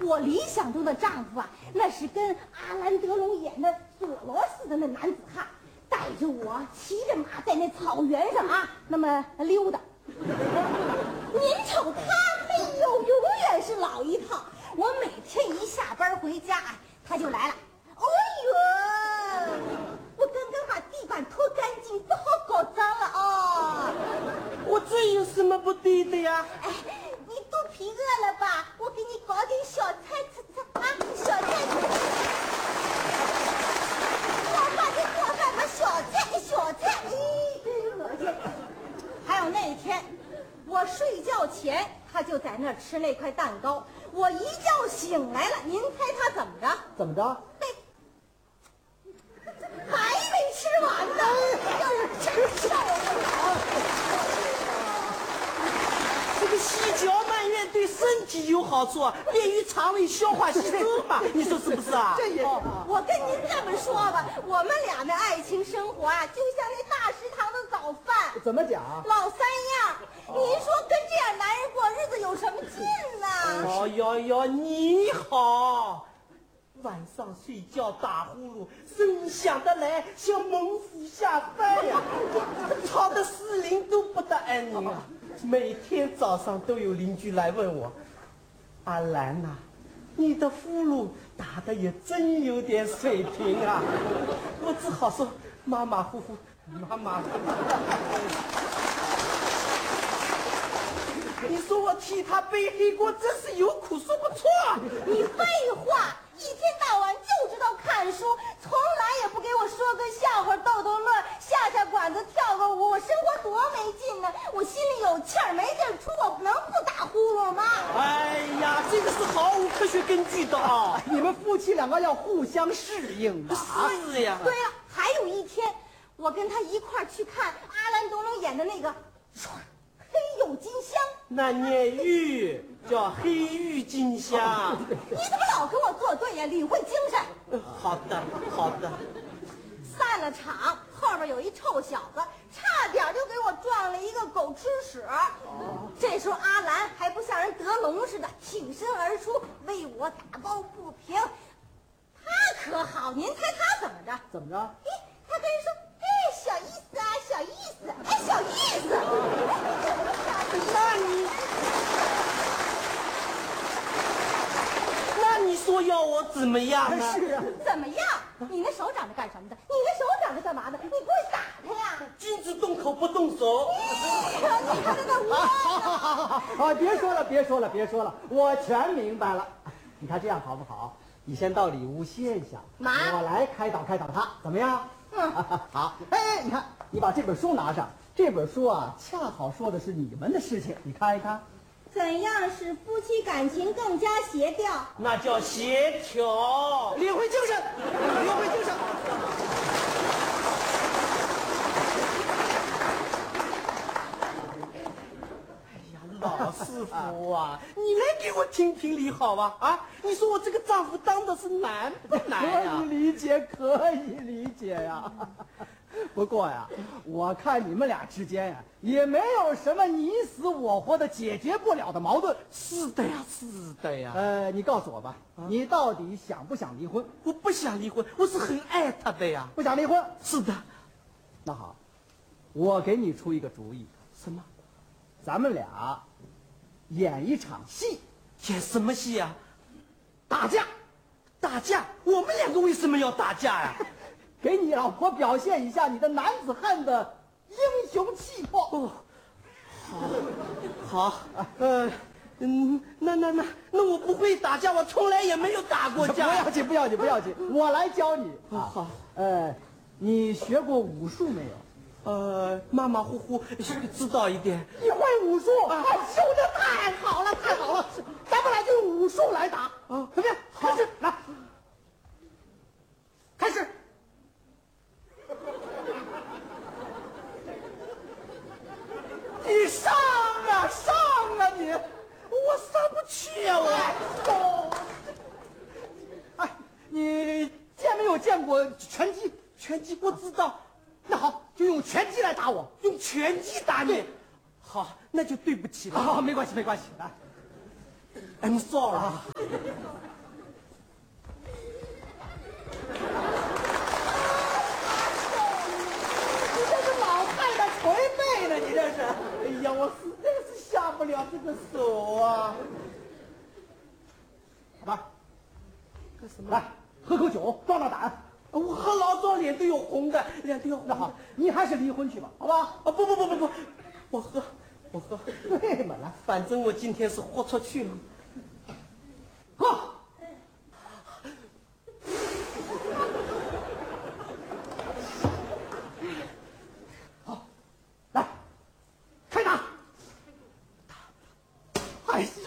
我理想中的丈夫啊，那是跟阿兰·德龙演的索罗似的那男子汉，带着我骑着马在那草原上啊，那么溜达。您瞅他，哎呦，永远是老一套。我每天一下班回家，他就来了。哎呦，我刚刚把地板拖干净，不好搞脏了哦。 我这有什么不对的呀？ 哎，你肚皮饿了吧？我给你搞点小菜吃吃啊，小菜吃。做饭就做饭吧，小菜，真恶心。还有那一天，我睡觉前他就在那儿吃那块蛋糕，我一觉醒来了，您猜他怎么着？ 怎么着？ 还没吃完呢，真受不了。 这个细嚼慢咽对身体有好处，便于肠胃消化吸收嘛，你说是不是啊？ 这也是。 我跟您这么说吧，我们俩的爱情生活啊，就像那大食堂的早饭。 怎么讲？ 老三样，您说跟这样男人过日子有什么劲呢？ 哦哟，你好。晚上睡觉打呼噜，声音响得来像猛虎下山呀，吵得四邻都不得安宁啊！每天早上都有邻居来问我：“阿兰呐，你的呼噜打得也真有点水平啊！”我只好说马马虎虎，马马虎虎。你说我替他背黑锅，真是有苦说不出啊！ 你废话。一天到晚就知道看书，从来也不给我说个笑话逗逗乐，下馆子跳个舞，我生活多没劲呢！我心里有气儿没地儿出，我能不打呼噜吗？ 哎呀，这个是毫无科学根据的啊！ 你们夫妻两个要互相适应的。 是呀。 对呀，还有一天，我跟他一块儿去看阿兰·德龙演的那个《黑釉金香》， 那念玉叫黑玉金香。 你怎么老跟我作对呀？领会精神。 好的，好的。 散了场，后边有一臭小子，差点就给我撞了一个狗吃屎。这时候阿兰还不像人德龙似的挺身而出为我打抱不平。他可好，您猜他怎么着？ 怎么着？ 哎，他跟人说：“哎，小意思啊，小意思，哎，小意思。” 那你说要我怎么样呢？ 是啊， 怎么样？你那手长着干什么的？你那手长着干嘛的？你不会打他呀？ 君子动口不动手。 你看那窝好，别说了，我全明白了。你看这样好不好？你先到里屋歇一下，我来开导他，怎么样？好。哎，你看，你把这本书拿上，这本书啊，恰好说的是你们的事情，你看一看。 怎样使夫妻感情更加协调？ 那叫协调。 领会精神，领会精神。 老师傅啊，你来给我评评理好吧？啊，你说我这个丈夫当的是难不难呀？ 可以理解呀。不过呀，我看你们俩之间呀，也没有什么你死我活的解决不了的矛盾。 是的呀。 你告诉我吧，你到底想不想离婚？ 我不想离婚，我是很爱他的呀。 不想离婚？ 是的。 那好，我给你出一个主意。 什么？ 咱们俩演一场戏。 演什么戏啊？ 打架。 打架？我们两个为什么要打架呀？ 给你老婆表现一下你的男子汉的英雄气魄。 哦，好，那我不会打架，我从来也没有打过架。 不要紧，我来教你。 好。 你学过武术没有？ 马马虎虎知道一点。 你会武术？说的太好了，咱们俩就用武术来打啊，怎么样？开始，来，开始。你上啊你！ 我上不去呀，我。 哎，你没有见过拳击？ 拳击我知道。 那好，就用拳击来打我。 用拳击打你？好，那就对不起了。 好，没关系，来。 I'm sorry。 来， 干什么？ 来喝口酒壮壮胆。 我喝老早脸都有红的，脸都有红的。 那好，你还是离婚去吧，好吧？ 啊不，我喝。 对嘛，来， 反正我今天是豁出去了。 喝。好，来，开打。哎呦，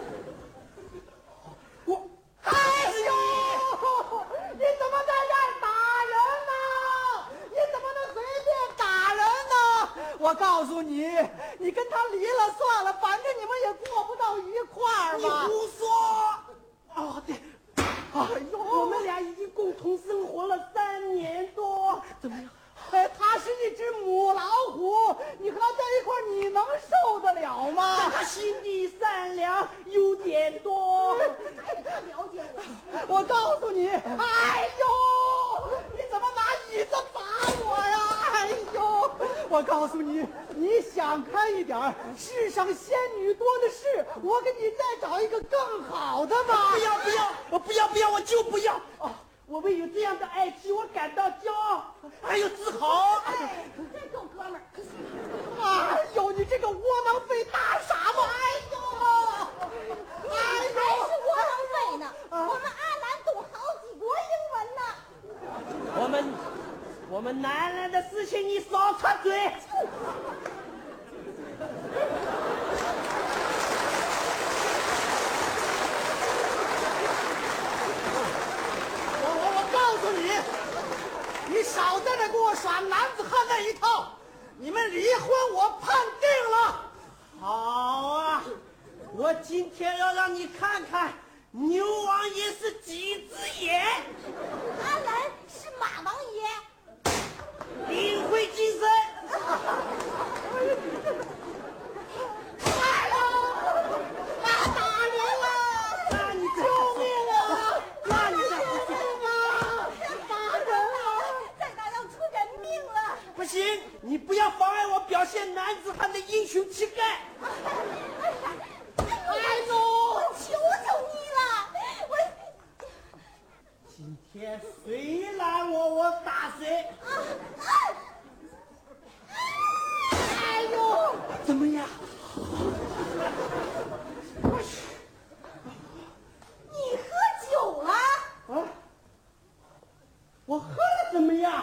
哎呦，你怎么在这儿打人呢？你怎么能随便打人呢？我告诉你，你跟他离了算了，反正你们也过不到一块儿你嘛。 胡说！哦，对， 哎呦， 我们俩已经共同生活了3年多，怎么样？ 哎，他是一只母老虎，你和他在一块儿，你能受得了吗？ 他心地善良，优点多。 了解我。 我告诉你，哎呦，你怎么拿椅子打我呀？哎呦，我告诉你，你想开一点儿，世上仙女多的是，我给你再找一个更好的吧。 不要，我就不要。哦，我为有这样的爱妻，我感到骄傲，还有自豪。 哎，真够哥们儿。 哎呦，你这个窝囊废大傻子！ 还是窝囊废呢。我们阿兰懂好几国英文呢。 我们男人的事情你少插嘴。 我告诉你，你少在这给我耍男子汉那一套，你们离婚我判定了。 好啊，我今天要让你看看牛王爷是几只眼。 阿兰是马王爷。 领会精神。 打人了！ 那你救命啊！ 那你再不救命啊！打人了！ 再打要出人命了。 不行，你不要妨碍我表现男子汉的英雄气概。 哎呦，我求求你了， 今天谁拦我，我打谁。 哎呦， 怎么样？ 你喝酒了？ 啊？我喝了怎么样？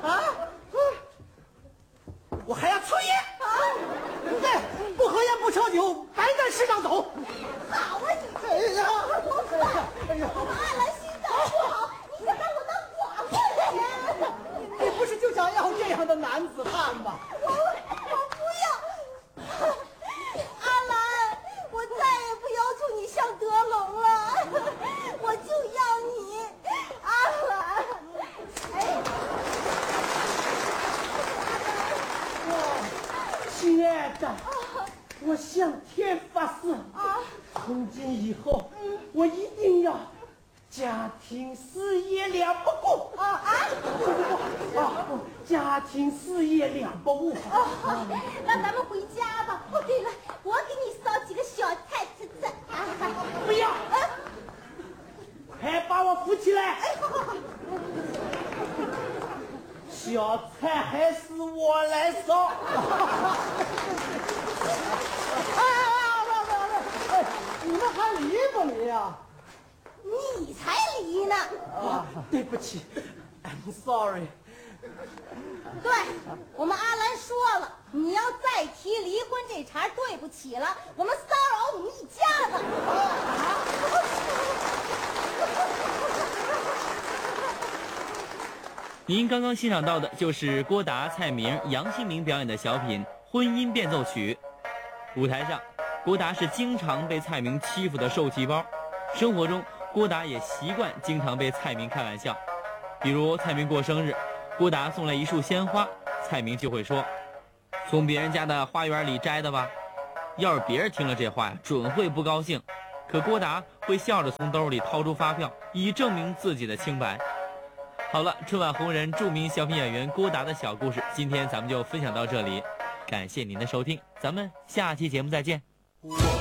我还要抽烟。 对，不喝烟不抽酒，白在世上走。 好啊你！ 哎呀， 哎呀，我们阿兰心脏不好，你想把我当寡妇呀？ 你不是就想要这样的男子汉吗？ 我不要。阿兰，我再也不要求你像德龙了，我就要你，阿兰。哎， 亲爱的，我向天发誓，从今以后，我一定要家庭事业两不顾。家庭事业两不误。 那咱们回家吧。哦，对了，我给你烧几个小菜吃吃。 不要，快把我扶起来。小菜还是我来烧。 哎，你们还离不离呀？ 你才离呢。 对不起 ，I'm sorry。 对，我们阿兰说了，你要再提离婚这茬，对不起了，我们骚扰你们一家子。 您刚刚欣赏到的就是郭达、蔡明、杨新明表演的小品《婚姻变奏曲》。舞台上，郭达是经常被蔡明欺负的受气包，生活中郭达也习惯经常被蔡明开玩笑。比如蔡明过生日，郭达送来一束鲜花，蔡明就会说：“从别人家的花园里摘的吧。”要是别人听了这话呀，准会不高兴。可郭达会笑着从兜里掏出发票，以证明自己的清白。好了，春晚红人著名小品演员郭达的小故事，今天咱们就分享到这里，感谢您的收听，咱们下期节目再见。 我